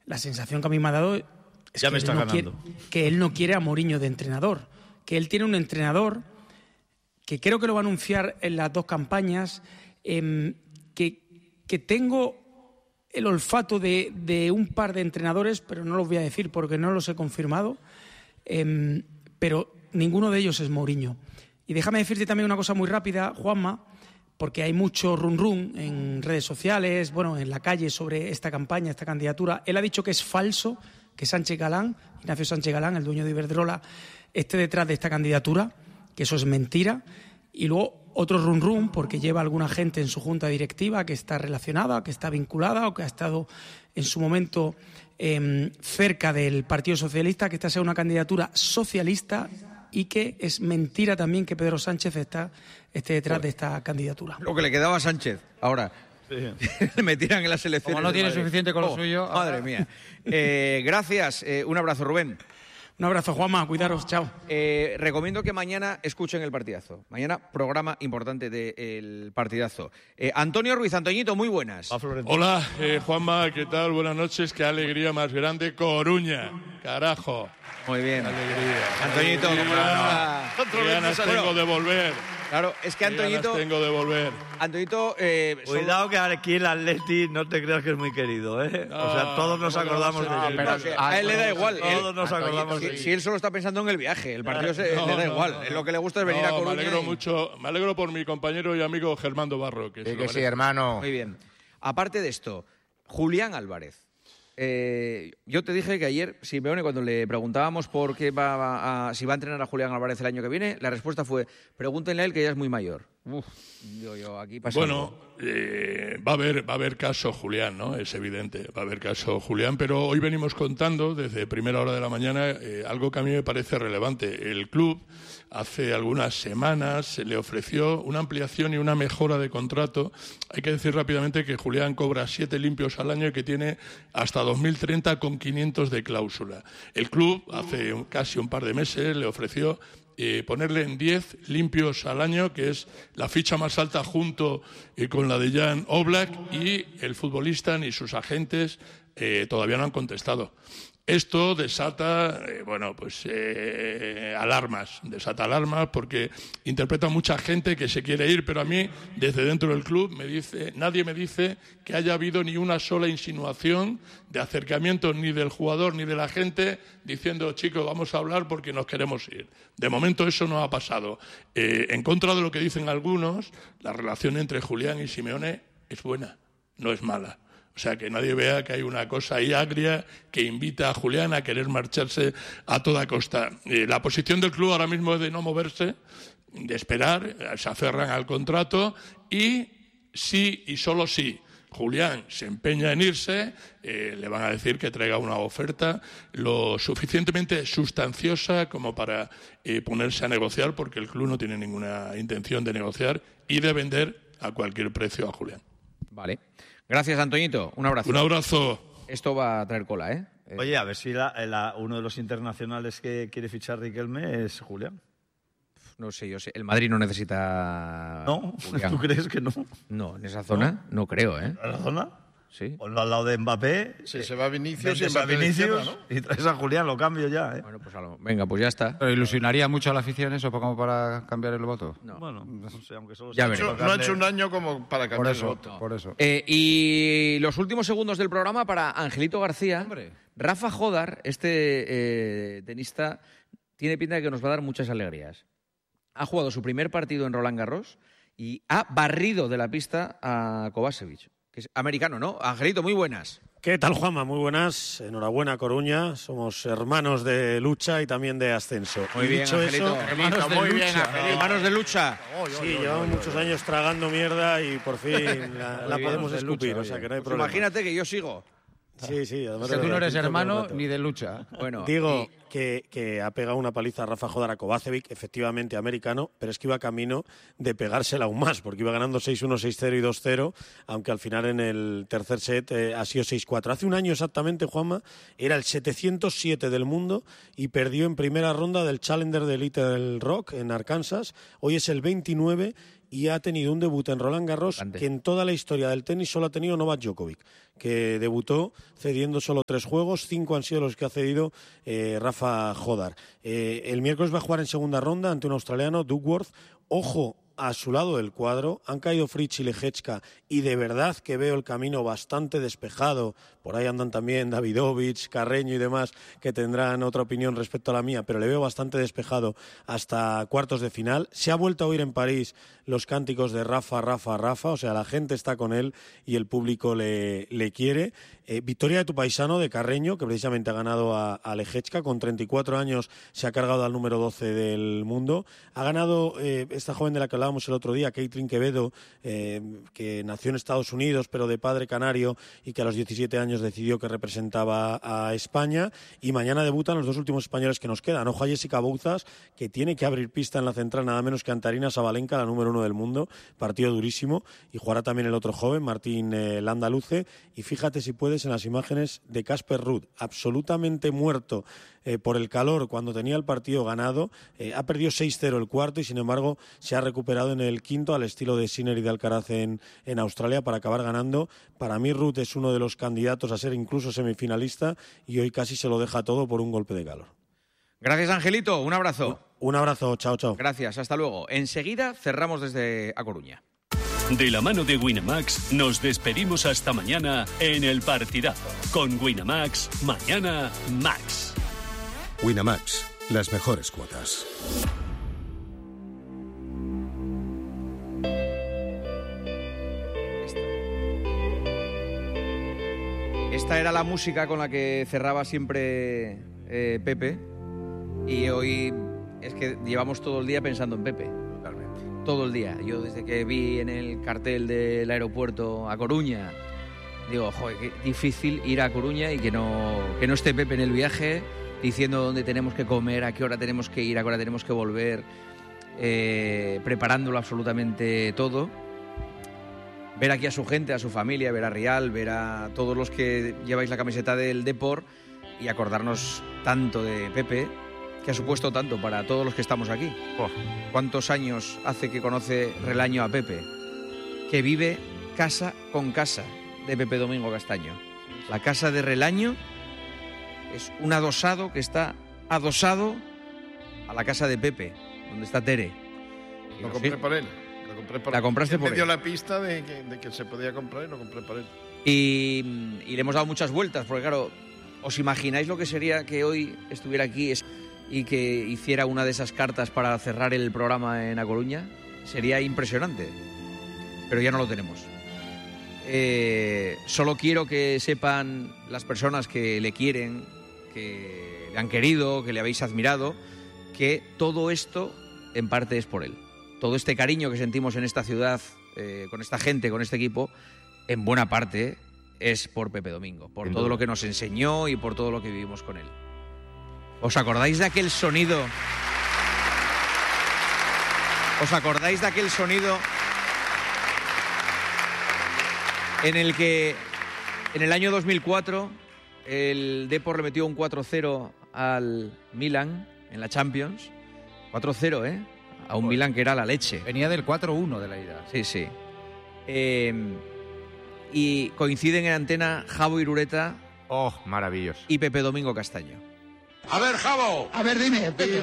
la sensación que a mí me ha dado es ya me está ganando. Que él no quiere a Mourinho de entrenador, que él tiene un entrenador que creo que lo va a anunciar en las 2 campañas, que tengo el olfato de un par de entrenadores, pero no los voy a decir porque no los he confirmado, pero ninguno de ellos es Mourinho. Y déjame decirte también una cosa muy rápida, Juanma, porque hay mucho run en redes sociales, bueno, en la calle sobre esta campaña, esta candidatura. Él ha dicho que es falso que Sánchez Galán, Ignacio Sánchez Galán, el dueño de Iberdrola, esté detrás de esta candidatura, que eso es mentira. Y luego otro run porque lleva alguna gente en su junta directiva que está relacionada, que está vinculada o que ha estado en su momento cerca del Partido Socialista, que esta sea una candidatura socialista y que es mentira también que Pedro Sánchez esté detrás de esta candidatura. Lo que le quedaba a Sánchez ahora. Sí. Le metieran en las elecciones. Como no tiene suficiente con lo suyo. Madre mía. Gracias. Un abrazo, Rubén. Un abrazo, Juanma. Cuidaros. Chao. Recomiendo que mañana escuchen el partidazo. Mañana programa importante del partidazo. Antonio Ruiz, Antoñito, muy buenas. Hola, Juanma, ¿qué tal? Buenas noches. Qué alegría más grande. Coruña, carajo. Muy bien. Alegría. Antoñito, qué ganas tengo de volver. Claro, es que Antoñito... tengo de volver. Antoñito... Cuidado que aquí el Atleti no te creas que es muy querido, ¿eh? No, o sea, todos nos acordamos de él. A él le da igual. Todos nos acordamos de él. Si él solo está pensando en el viaje, el partido le da igual. Lo que le gusta es venir a Coruña. Me alegro mucho. Me alegro por mi compañero y amigo Germando Barro. Que sí, hermano. Muy bien. Aparte de esto, Julián Álvarez. Yo te dije que ayer, Simeone, cuando le preguntábamos por qué si va a entrenar a Julián Álvarez el año que viene, la respuesta fue: pregúntenle a él, que ya es muy mayor. Digo yo, aquí pasa bueno, va a haber caso Julián, ¿no? Es evidente, va a haber caso Julián, pero hoy venimos contando desde primera hora de la mañana algo que a mí me parece relevante. El club hace algunas semanas le ofreció una ampliación y una mejora de contrato. Hay que decir rápidamente que Julián cobra 7 limpios al año y que tiene hasta 2030 con 500 de cláusula. El club hace casi un par de meses le ofreció ponerle en 10 limpios al año, que es la ficha más alta junto con la de Jan Oblak, y el futbolista ni sus agentes todavía no han contestado. Esto desata, desata alarmas porque interpreta mucha gente que se quiere ir, pero a mí, desde dentro del club, nadie me dice que haya habido ni una sola insinuación de acercamiento ni del jugador ni de la gente diciendo: chicos, vamos a hablar porque nos queremos ir. De momento eso no ha pasado. En contra de lo que dicen algunos, la relación entre Julián y Simeone es buena, no es mala. O sea, que nadie vea que hay una cosa ahí agria que invita a Julián a querer marcharse a toda costa. La posición del club ahora mismo es de no moverse, de esperar, se aferran al contrato y sí y solo sí Julián se empeña en irse, le van a decir que traiga una oferta lo suficientemente sustanciosa como para ponerse a negociar, porque el club no tiene ninguna intención de negociar y de vender a cualquier precio a Julián. Vale. Gracias, Antoñito. Un abrazo. Un abrazo. Esto va a traer cola, ¿eh? Oye, a ver si uno de los internacionales que quiere fichar Riquelme es Julián. No sé, yo sé. El Madrid no necesita... ¿No? Julián. ¿Tú crees que no? No, en esa zona no creo, ¿eh? ¿En la zona? Sí. Ponlo al lado de Mbappé. Se va Vinicius y Mbappé Vinicius, ¿no? y traes a Julián, lo cambio ya, ¿eh? Bueno, pues venga, pues ya está. ¿Pero ilusionaría mucho a la afición eso como para cambiar el voto? No. Bueno, no sé, aunque solo Ya sea... veremos. No ha hecho un año como para cambiar el voto. Por eso. Y los últimos segundos del programa para Angelito García. Hombre. Rafa Jodar, tenista, tiene pinta de que nos va a dar muchas alegrías. Ha jugado su primer partido en Roland Garros y ha barrido de la pista a Kovacevic, que es americano, ¿no? Angelito, muy buenas. ¿Qué tal, Juanma? Muy buenas. Enhorabuena, Coruña. Somos hermanos de lucha y también de ascenso. Muy bien, Dicho Angelito. eso, Hermanos de lucha. Hermanos de lucha. Sí, llevamos muchos años tragando mierda y por fin la podemos escupir, o sea que no hay Pues problema. imagínate que yo sigo. Sí, además Que tú no eres de hermano ni de lucha. Bueno, Digo que ha pegado una paliza a Rafa Jodar a Kovacevic, efectivamente americano, pero es que iba camino de pegársela aún más, porque iba ganando 6-1, 6-0 y 2-0, aunque al final en el tercer set ha sido 6-4. Hace un año exactamente, Juanma, era el 707 del mundo y perdió en primera ronda del Challenger de Little Rock en Arkansas. Hoy es el 29 y ha tenido un debut en Roland Garros que en toda la historia del tenis solo ha tenido Novak Djokovic, que debutó cediendo solo 3 juegos, 5 han sido los que ha cedido Rafa Jodar. El miércoles va a jugar en segunda ronda ante un australiano, Duckworth. Ojo a su lado del cuadro, han caído Fritz y Lehečka y de verdad que veo el camino bastante despejado. Por ahí andan también Davidovich, Carreño y demás que tendrán otra opinión respecto a la mía, pero le veo bastante despejado hasta cuartos de final. Se ha vuelto a oír en París los cánticos de Rafa, Rafa, Rafa, o sea, la gente está con él y el público le quiere. Victoria de tu paisano, de Carreño, que precisamente ha ganado a Lehečka, con 34 años se ha cargado al número 12 del mundo. Ha ganado esta joven de la que hablábamos el otro día, Caitlin Quevedo, que nació en Estados Unidos, pero de padre canario, y que a los 17 años decidió que representaba a España. Y mañana debutan los 2 últimos españoles que nos quedan. Ojo a Jessica Bouzas, que tiene que abrir pista en la central, nada menos que ante Aryna Sabalenka, la número 1 del mundo. Partido durísimo. Y jugará también el otro joven, Martín Landaluce. Y fíjate si puedes en las imágenes de Casper Ruud, absolutamente muerto por el calor cuando tenía el partido ganado. Ha perdido 6-0 el cuarto y sin embargo se ha recuperado en el quinto al estilo de Sinner y de Alcaraz en Australia para acabar ganando. Para mí Ruud es uno de los candidatos a ser incluso semifinalista y hoy casi se lo deja todo por un golpe de calor. Gracias, Angelito. Un abrazo. Un abrazo. Chao, chao. Gracias. Hasta luego. Enseguida cerramos desde A Coruña. De la mano de Winamax nos despedimos hasta mañana en El Partidazo. Con Winamax, mañana Max. Winamax, las mejores cuotas. Esta era la música con la que cerraba siempre Pepe, y hoy es que llevamos todo el día pensando en Pepe. Todo el día. Yo desde que vi en el cartel del aeropuerto A Coruña, digo, joder, qué difícil ir a Coruña y que no esté Pepe en el viaje diciendo dónde tenemos que comer, a qué hora tenemos que ir, a qué hora tenemos que volver, preparándolo absolutamente todo. Ver aquí a su gente, a su familia, ver a Rial, ver a todos los que lleváis la camiseta del Depor y acordarnos tanto de Pepe, que ha supuesto tanto para todos los que estamos aquí. ¿Cuántos años hace que conoce Relaño a Pepe? Que vive casa con casa de Pepe Domingo Castaño. La casa de Relaño es un adosado que está adosado a la casa de Pepe, donde está Tere. Lo compré por él. La compraste por él. Me dio la pista de que se podía comprar y lo compré por él. Y le hemos dado muchas vueltas, porque claro, ¿os imagináis lo que sería que hoy estuviera aquí y que hiciera una de esas cartas para cerrar el programa en A Coruña? Sería impresionante, pero ya no lo tenemos. Solo quiero que sepan las personas que le quieren, que le han querido, que le habéis admirado, que todo esto en parte es por él. Todo este cariño que sentimos en esta ciudad, con esta gente, con este equipo, en buena parte es por Pepe Domingo, por todo lo que nos enseñó y por todo lo que vivimos con él. ¿Os acordáis de aquel sonido? ¿Os acordáis de aquel sonido en el que en el año 2004 el Depor le metió un 4-0 al Milan en la Champions? 4-0, a un Milan que era la leche. Venía del 4-1 de la ida. Sí, sí. Y coinciden en antena Javo Irureta. Oh, maravilloso. Y Pepe Domingo Castaño. A ver, Javo. A ver, dime, Pepe.